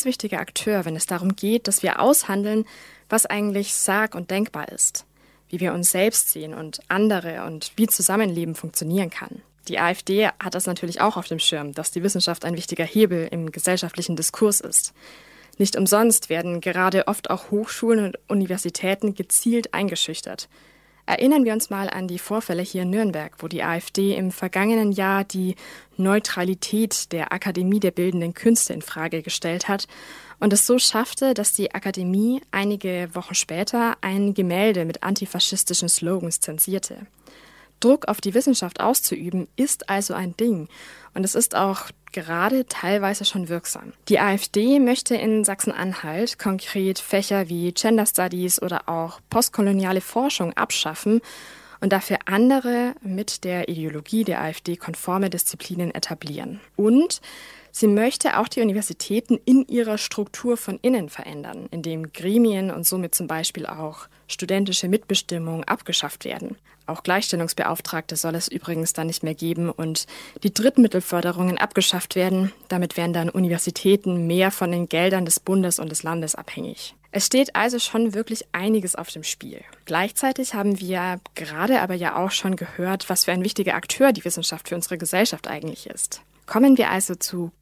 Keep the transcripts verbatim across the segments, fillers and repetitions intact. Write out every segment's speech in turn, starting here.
ganz wichtiger Akteur, wenn es darum geht, dass wir aushandeln, was eigentlich sag- und denkbar ist, wie wir uns selbst sehen und andere und wie Zusammenleben funktionieren kann. Die AfD hat das natürlich auch auf dem Schirm, dass die Wissenschaft ein wichtiger Hebel im gesellschaftlichen Diskurs ist. Nicht umsonst werden gerade oft auch Hochschulen und Universitäten gezielt eingeschüchtert. Erinnern wir uns mal an die Vorfälle hier in Nürnberg, wo die AfD im vergangenen Jahr die Neutralität der Akademie der Bildenden Künste in Frage gestellt hat und es so schaffte, dass die Akademie einige Wochen später ein Gemälde mit antifaschistischen Slogans zensierte. Druck auf die Wissenschaft auszuüben, ist also ein Ding. Und es ist auch gerade teilweise schon wirksam. Die AfD möchte in Sachsen-Anhalt konkret Fächer wie Gender Studies oder auch postkoloniale Forschung abschaffen und dafür andere mit der Ideologie der AfD konforme Disziplinen etablieren. Und sie möchte auch die Universitäten in ihrer Struktur von innen verändern, indem Gremien und somit zum Beispiel auch studentische Mitbestimmung abgeschafft werden. Auch Gleichstellungsbeauftragte soll es übrigens dann nicht mehr geben und die Drittmittelförderungen abgeschafft werden. Damit wären dann Universitäten mehr von den Geldern des Bundes und des Landes abhängig. Es steht also schon wirklich einiges auf dem Spiel. Gleichzeitig haben wir gerade aber ja auch schon gehört, was für ein wichtiger Akteur die Wissenschaft für unsere Gesellschaft eigentlich ist. Kommen wir also zu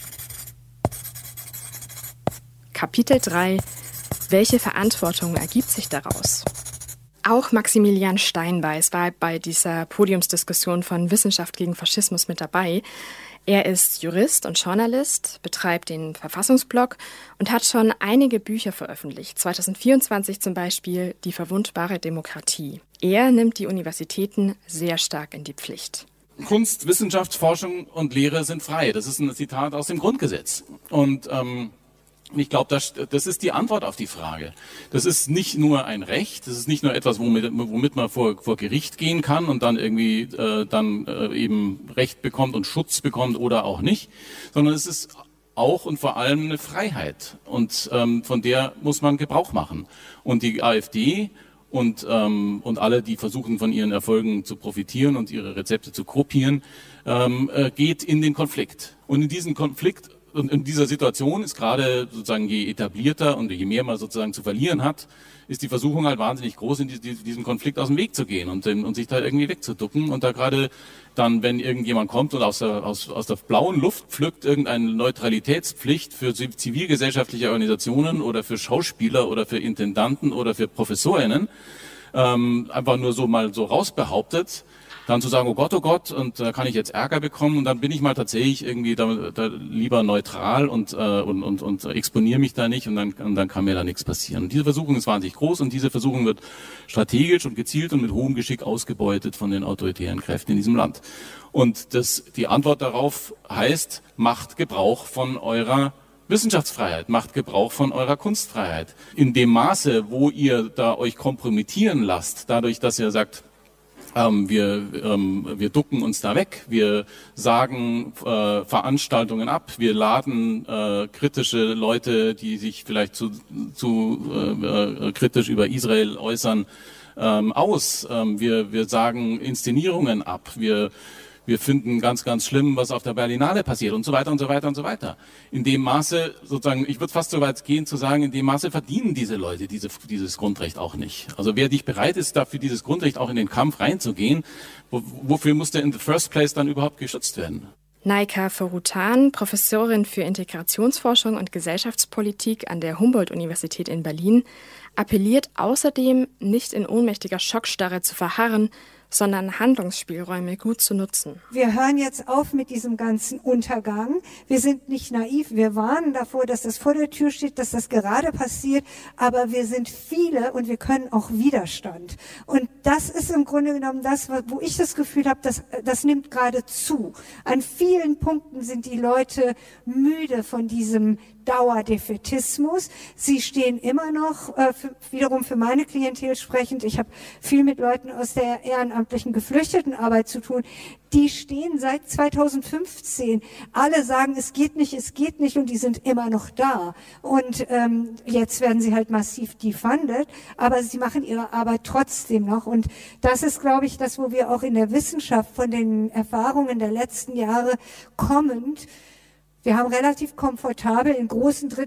Kapitel drei. Welche Verantwortung ergibt sich daraus? Auch Maximilian Steinbeiß war bei dieser Podiumsdiskussion von Wissenschaft gegen Faschismus mit dabei. Er ist Jurist und Journalist, betreibt den Verfassungsblog und hat schon einige Bücher veröffentlicht. zweitausendvierundzwanzig zum Beispiel Die verwundbare Demokratie. Er nimmt die Universitäten sehr stark in die Pflicht. Kunst, Wissenschaft, Forschung und Lehre sind frei. Das ist ein Zitat aus dem Grundgesetz. Und ähm, ich glaube, das, das ist die Antwort auf die Frage. Das ist nicht nur ein Recht, das ist nicht nur etwas, womit, womit man vor, vor Gericht gehen kann und dann irgendwie äh, dann äh, eben Recht bekommt und Schutz bekommt oder auch nicht, sondern es ist auch und vor allem eine Freiheit. Und ähm, von der muss man Gebrauch machen. Und die AfD und, ähm, und alle, die versuchen, von ihren Erfolgen zu profitieren und ihre Rezepte zu kopieren, ähm, äh, geht in den Konflikt. Und in diesen Konflikt und in dieser Situation ist gerade sozusagen, je etablierter und je mehr man sozusagen zu verlieren hat, ist die Versuchung halt wahnsinnig groß, in diesem Konflikt aus dem Weg zu gehen und, und sich da irgendwie wegzuducken. Und da gerade dann, wenn irgendjemand kommt und aus der, aus, aus der blauen Luft pflückt irgendeine Neutralitätspflicht für zivilgesellschaftliche Organisationen oder für Schauspieler oder für Intendanten oder für ProfessorInnen, ähm, einfach nur so mal so rausbehauptet, dann zu sagen, oh Gott, oh Gott, und da kann ich jetzt Ärger bekommen und dann bin ich mal tatsächlich irgendwie da, da lieber neutral und, äh, und, und, und exponiere mich da nicht und dann, und dann kann mir da nichts passieren. Und diese Versuchung ist wahnsinnig groß und diese Versuchung wird strategisch und gezielt und mit hohem Geschick ausgebeutet von den autoritären Kräften in diesem Land. Und das, die Antwort darauf heißt, macht Gebrauch von eurer Wissenschaftsfreiheit, macht Gebrauch von eurer Kunstfreiheit. In dem Maße, wo ihr da euch kompromittieren lasst, dadurch, dass ihr sagt, Ähm, wir, ähm, wir ducken uns da weg, wir sagen äh, Veranstaltungen ab, wir laden äh, kritische Leute, die sich vielleicht zu, zu äh, äh, kritisch über Israel äußern, ähm, aus. Ähm, wir, wir sagen Inszenierungen ab, wir Wir finden ganz, ganz schlimm, was auf der Berlinale passiert und so weiter und so weiter und so weiter. In dem Maße, sozusagen, ich würde fast so weit gehen zu sagen, in dem Maße verdienen diese Leute diese, dieses Grundrecht auch nicht. Also wer nicht bereit ist, dafür dieses Grundrecht auch in den Kampf reinzugehen, wo, wofür muss der in the first place dann überhaupt geschützt werden? Naika Forutan, Professorin für Integrationsforschung und Gesellschaftspolitik an der Humboldt-Universität in Berlin, appelliert außerdem, nicht in ohnmächtiger Schockstarre zu verharren, sondern Handlungsspielräume gut zu nutzen. Wir hören jetzt auf mit diesem ganzen Untergang. Wir sind nicht naiv. Wir warnen davor, dass das vor der Tür steht, dass das gerade passiert. Aber wir sind viele und wir können auch Widerstand. Und das ist im Grunde genommen das, wo ich das Gefühl habe, das, das nimmt gerade zu. An vielen Punkten sind die Leute müde von diesem Dauerdefätismus. Sie stehen immer noch, äh, für, wiederum für meine Klientel sprechend, ich habe viel mit Leuten aus der ehrenamtlichen Geflüchtetenarbeit zu tun, die stehen seit zweitausendfünfzehn. Alle sagen, es geht nicht, es geht nicht und die sind immer noch da. Und ähm, jetzt werden sie halt massiv defunded, aber sie machen ihre Arbeit trotzdem noch. Und das ist, glaube ich, das, wo wir auch in der Wissenschaft von den Erfahrungen der letzten Jahre kommend, wir haben relativ komfortabel in großen